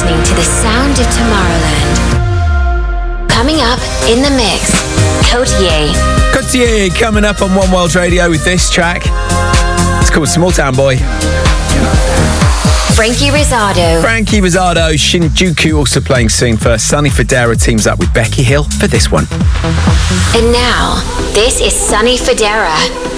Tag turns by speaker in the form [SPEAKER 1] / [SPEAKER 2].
[SPEAKER 1] listening to the sound of Tomorrowland. Coming up in the mix, Cotier.
[SPEAKER 2] Cotier coming up on One World Radio with this track. It's called Small Town Boy.
[SPEAKER 1] Frankie
[SPEAKER 2] Rizzardo, Shinjuku also playing soon first. Sonny Fodera teams up with Becky Hill for this one.
[SPEAKER 1] And now, this is Sonny Fodera.